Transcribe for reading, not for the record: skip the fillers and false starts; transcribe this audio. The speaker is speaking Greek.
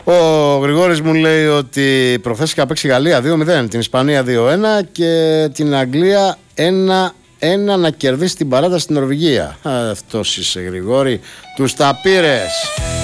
Ο Γρηγόρης μου λέει ότι προχθές είχα παίξει Γαλλία 2-0, την Ισπανία 2-1 και την Αγγλία 1-1 να κερδίσει την παράταση στην Νορβηγία. Αυτός είσαι, Γρηγόρη, τους τα πήρες.